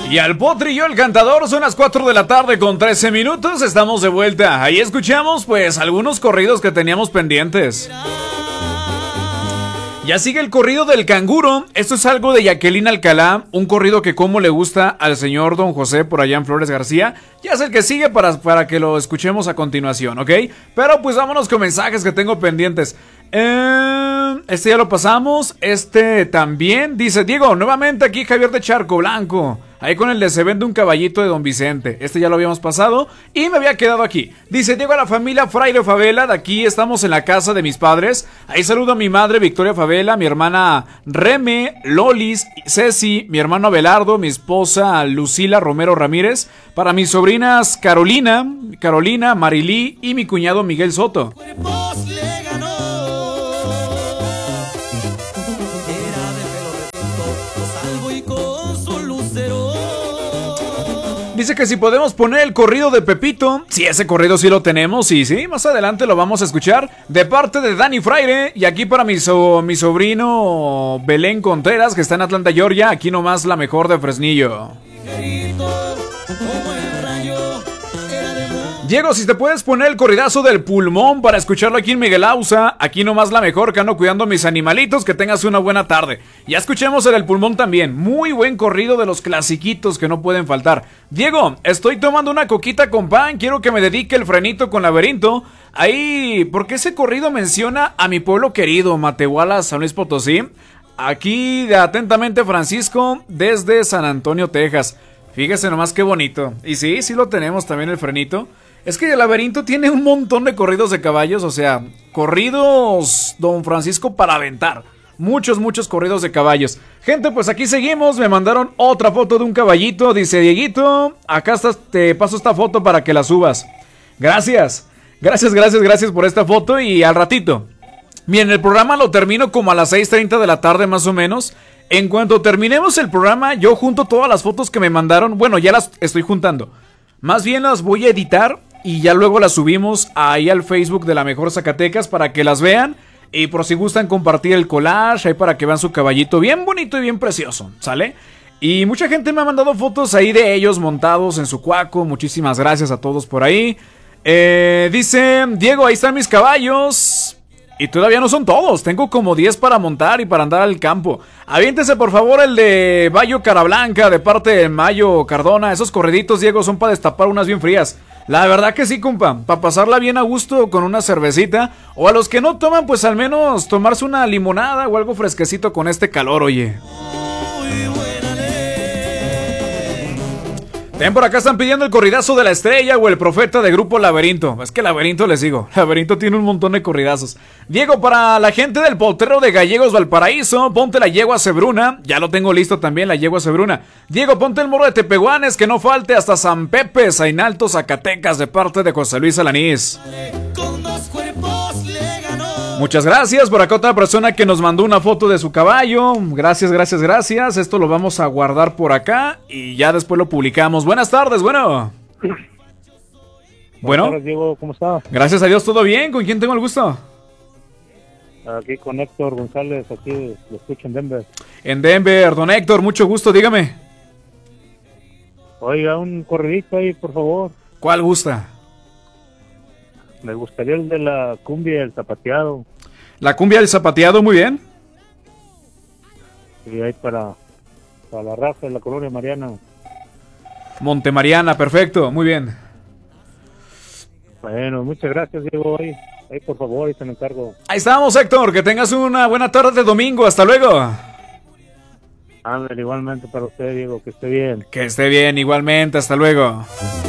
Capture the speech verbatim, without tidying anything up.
Y al potrillo, el cantador, son las cuatro de la tarde con trece minutos, estamos de vuelta. Ahí escuchamos pues algunos corridos que teníamos pendientes. Ya sigue el corrido del canguro. Esto es algo de Jacqueline Alcalá, un corrido que como le gusta al señor Don José por allá en Flores García. Ya es el que sigue para, para que lo escuchemos a continuación, ¿ok? Pero pues vámonos con mensajes que tengo pendientes. eh, Este ya lo pasamos. Este también dice: Diego, nuevamente aquí Javier de Charco Blanco, ahí con el de Se Vende un Caballito de Don Vicente. Este ya lo habíamos pasado y me había quedado aquí. Dice: Diego, a la familia Fraile Favela, de aquí estamos en la casa de mis padres. Ahí saludo a mi madre Victoria Favela, mi hermana Reme, Lolis, Ceci, mi hermano Abelardo, mi esposa Lucila Romero Ramírez, para mis sobrinas Carolina, Carolina, Marilí y mi cuñado Miguel Soto. Dice que si podemos poner el corrido de Pepito. Sí, ese corrido sí lo tenemos. Y sí, más adelante lo vamos a escuchar de parte de Dani Fraire. Y aquí para mi, so, mi sobrino Belén Contreras, que está en Atlanta, Georgia. Aquí nomás la mejor de Fresnillo. Diego, si te puedes poner el corridazo del pulmón para escucharlo aquí en Miguel Ausa. Aquí nomás la mejor, que ando cuidando a mis animalitos. Que tengas una buena tarde. Ya escuchemos el del pulmón también. Muy buen corrido de los clasiquitos que no pueden faltar. Diego, estoy tomando una coquita con pan. Quiero que me dedique el frenito con Laberinto. Ahí, porque ese corrido menciona a mi pueblo querido, Matehuala, San Luis Potosí. Aquí, atentamente, Francisco, desde San Antonio, Texas. Fíjese nomás qué bonito. Y sí, sí lo tenemos también el frenito. Es que el Laberinto tiene un montón de corridos de caballos, o sea, corridos Don Francisco para aventar. Muchos, muchos corridos de caballos. Gente, pues aquí seguimos. Me mandaron otra foto de un caballito. Dice: Dieguito, acá estás, te paso esta foto para que la subas. Gracias, gracias, gracias, gracias por esta foto. Y al ratito, miren, el programa lo termino como a las seis treinta de la tarde más o menos. En cuanto terminemos el programa, yo junto todas las fotos que me mandaron. Bueno, ya las estoy juntando. Más bien las voy a editar y ya luego las subimos ahí al Facebook de La Mejor Zacatecas para que las vean. Y por si gustan compartir el collage ahí para que vean su caballito bien bonito y bien precioso, ¿sale? Y mucha gente me ha mandado fotos ahí de ellos montados en su cuaco. Muchísimas gracias a todos por ahí. eh, Dice: Diego, ahí están mis caballos. Y todavía no son todos, tengo como diez para montar y para andar al campo. Aviéntese por favor el de Bayo Carablanca de parte de Mayo Cardona. Esos corriditos, Diego, son para destapar unas bien frías. La verdad que sí, compa, para pasarla bien a gusto con una cervecita. O a los que no toman, pues al menos tomarse una limonada o algo fresquecito con este calor, oye. Ven, por acá están pidiendo el corridazo de La Estrella o el Profeta de Grupo Laberinto. Es que Laberinto les digo, Laberinto tiene un montón de corridazos. Diego, para la gente del Potrero de Gallegos Valparaíso, ponte la yegua Cebruna. Ya lo tengo listo también, la yegua Cebruna. Diego, ponte el morro de Tepehuanes, que no falte hasta San Pepe, Zainalto, Zacatecas, de parte de José Luis Alanís. Muchas gracias. Por acá otra persona que nos mandó una foto de su caballo. Gracias, gracias, gracias. Esto lo vamos a guardar por acá y ya después lo publicamos. Buenas tardes, bueno. Buenas Bueno. tardes, Diego, ¿cómo está? Gracias a Dios, todo bien. ¿Con quién tengo el gusto? Aquí con Héctor González, aquí lo escucho en Denver. En Denver, don Héctor, mucho gusto, dígame. Oiga, un corridito ahí, por favor. ¿Cuál gusta? Me gustaría el de la cumbia, el zapateado. La cumbia del zapateado, muy bien. Y ahí para, para la raza de la colonia Mariana. Montemariana, perfecto, muy bien. Bueno, muchas gracias, Diego. Ahí, ahí por favor, ahí te me encargo. Ahí estamos, Héctor, que tengas una buena tarde de domingo, hasta luego. Ándale, igualmente para usted, Diego, que esté bien. Que esté bien, igualmente, hasta luego.